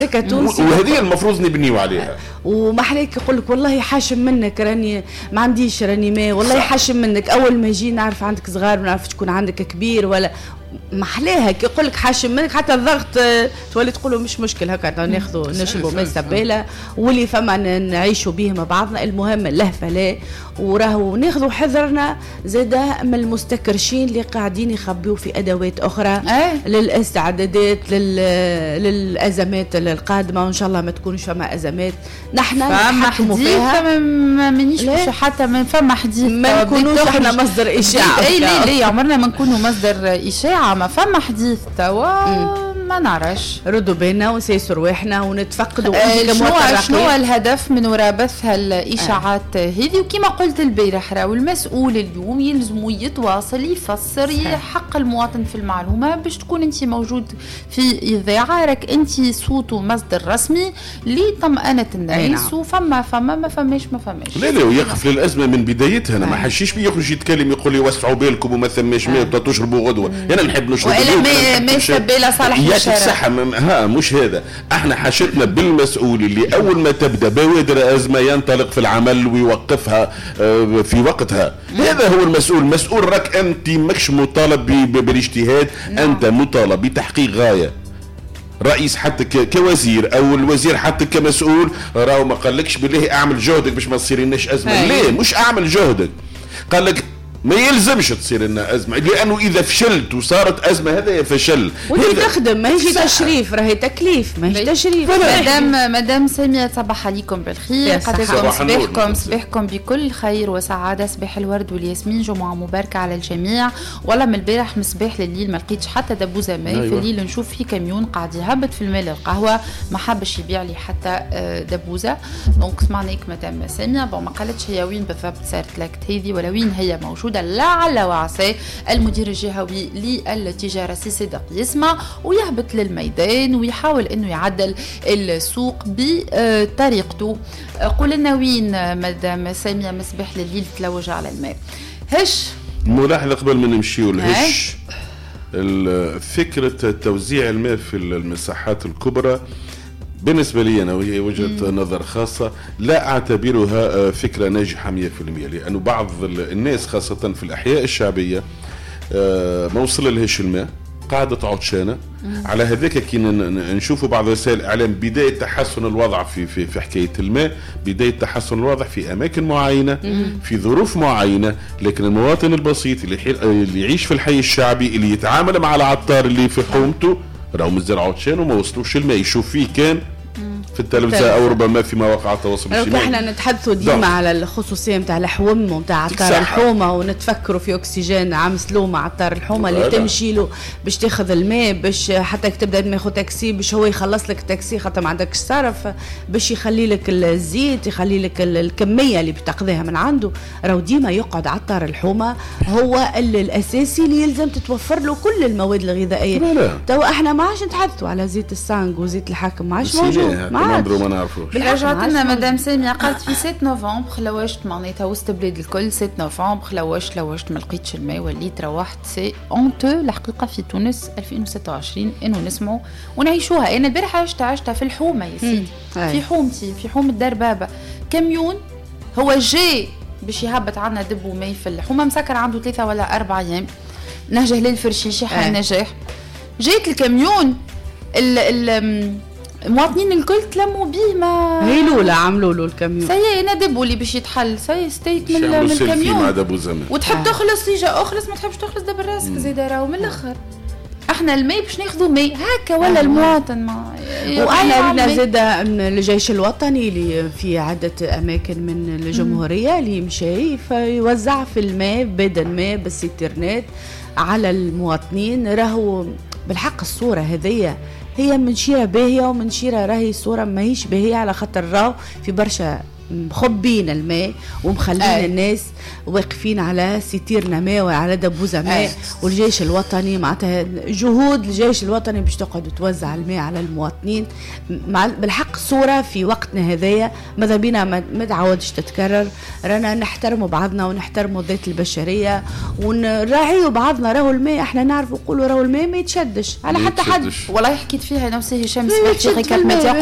وهذه المفروض نبنيو عليها. وما حلاك يقول لك والله حاشم منك راني ما عنديش راني ما والله حاشم منك. اول ما يجي نعرف عندك صغار ما نعرف تكون عندك كبير ولا محلاها كي يقول لك حاشم منك حتى الضغط تولي تقولوا مش مشكل هكا ناخذوا نشربوا ماء سباله واللي فما نعيشوا به مع بعضنا. المهم اللهفه لا وراهو ناخذوا حذرنا زاده من المستكرشين اللي قاعدين يخبيوا في ادوات اخرى للاستعدادات للازمات القادمه وان شاء الله ما تكونش فما ازمات. نحن نحكموا فيها مانيش حتى ما فما حديث ما نكونوش احنا مصدر اشاعه. اي لا عمرنا ما نكونوا مصدر اشاعه. ما فما حديث توا ما نعرفش. ردوا بالنا ونسيسوا رواحنا ونتفقدوا شنو الهدف من وراء بث الاشاعات هذه. وكما قلت البارح راهو المسؤول اليوم يلزم يتواصل يفسر حق المواطن في المعلومه باش تكون انت موجود في اذاعه راك انت صوت ومصدر رسمي لطمأنة الناس. وفما ما فماش لا ويقف للازمه من بدايتها. انا ما حشيش بيه يخرج يتكلم يقول لي وسعوا بالكم وما ثماش ماء تشربوا غدوه. انا نحب نشرب ما سبيله صالح الشارع مش هذا. احنا حاجتنا بالمسؤول اللي اول ما تبدا بوادر ازمه ينطلق في العمل ويوقفها في وقتها. هذا هو المسؤول. مسؤول راك انت ماكش مطالب بالاجتهاد. انت مطالب بتحقيق غايه. رئيس حتى كوزير او الوزير حتى كمسؤول راهو ما قالكش بالله اعمل جهدك باش ما تصيرلناش ازمه. ليه مش اعمل جهدك؟ قال لك ما يلزمش تصير لنا أزمة لأنه إذا فشلت وصارت أزمة هذا فشل. واللي تخدم ما يجي تشريف راهي تكليف ما يجي تشريف. مدام سامية صباح عليكم بالخير. قدركم صباحكم بكل خير وسعادة. صباح الورد والياسمين. جمعة مباركة على الجميع. والله من البارح من صباح لليل ما لقيتش حتى دبوزة ماء. في الليل نشوف فيه كاميون قاعد يهبط في الماء القهوة ما حبش يبيع لي حتى دبوزة. دونك سمعناك مدام سامية ما قالتش هي وين بالضبط صارت لك هذه ولا وين هي موجودة. لعل وعسى المدير الجهوي للتجارة صدق يسمع ويهبط للميدان ويحاول انه يعدل السوق بطريقته. قول لنا وين مدام سامية مصباح لليل تلوج على الماء. هش ملاحظة قبل ما نمشيو لهش فكرة توزيع الماء في المساحات الكبرى بالنسبة لي أنا وهي وجهة نظر خاصة لا أعتبرها فكرة ناجحة 100%. لأنه بعض الناس خاصة في الأحياء الشعبية ما وصل لهش الماء قاعدة عطشانة. على هذاك كي نشوفوا بعض وسائل الإعلام بداية تحسن الوضع في حكاية الماء. بداية تحسن الوضع في أماكن معينة في ظروف معينة. لكن المواطن البسيط اللي يعيش في الحي الشعبي اللي يتعامل مع العطار اللي في حومته راهو مازال عطشان وما وصلوش الماء يشوف فيه كان في التلفزة او ربما في مواقع التواصل الاجتماعي. احنا نتحدثوا ديما على الخصوصيه نتاع الحوم ونتاع عطار الحومه ونتفكروا في اكسجين عام سلومه عطار الحومه اللي تمشي له باش تاخذ الماء باش حتى تبدا ما ياخذ تاكسي باش هو يخلص لك التاكسي خاطر ما عندكش صرف باش يخلي لك الزيت يخلي لك الكميه اللي بتاخذها من عنده. راهو ديما يقعد عطار الحومه هو الاساسي اللي يلزم تتوفر له كل المواد الغذائيه. تو احنا ما عادش نتحدثوا على زيت السانغ وزيت الحكم ما عادش موجود. ما نعرفوش. رجعت لنا مدام سامية قالت في 6 نوفمبر لوجت معناتها وسط بلاد الكل 6 نوفمبر لوجت ما لقيتش الماء وليت روحت. سي اونتو الحقيقه في تونس 2026 انه نسمعوا ونعيشوها. انا البارحه عشتها في الحومه يا سيدي في حومتي في حومه دار بابا. كاميون هو جاي باش يهبط عنا دب وماء في الحومه مسكر عنده 3 ولا 4 ايام. نهج هلال فرشيشي حي نجاح جيت الكاميون المواطنين الكل تلموا بيه ما هيلولا عملوا له الكاميون سي ندبوا اللي باش يتحل سي ستيت من الكاميون وتحب تخلص يجا اخلص ما تحبش تخلص دبر راسك زي راهو من الاخر. احنا الماء باش ناخذوا ماء هكا ولا المواطن ما واحنا بدنا زاده الجيش الوطني اللي في عده اماكن من الجمهوريه اللي يمشي فيوزع في الماء بدل ماء بالسيترنات على المواطنين. راهو بالحق الصوره هذية هي منشيرة باهية ومنشيرة راهي صورة ماهيش باهية على خاطر راهو في برشا مخبين الماء ومخلين الناس واقفين على ستيرنا ماء وعلى دبوزة ماء. والجيش الوطني معناتها جهود الجيش الوطني باش تقعد توزع الماء على المواطنين. بالحق صورة في وقتنا هذايا ماذا بينا ما تعودش تتكرر. رانا نحترموا بعضنا ونحترموا الذات البشرية ونراعيوا بعضنا. راهو الماء احنا نعرفوا نقولوا راهو الماء ما يتشدش على حتى حد. والله حكيت فيها نفسي هشام صباح في